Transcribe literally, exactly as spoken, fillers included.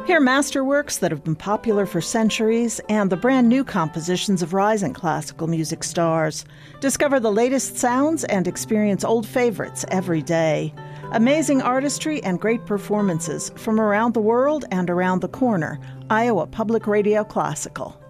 Hear masterworks that have been popular for centuries and the brand new compositions of rising classical music stars. Discover the latest sounds and experience old favorites every day. Amazing artistry and great performances from around the world and around the corner. Iowa Public Radio Classical.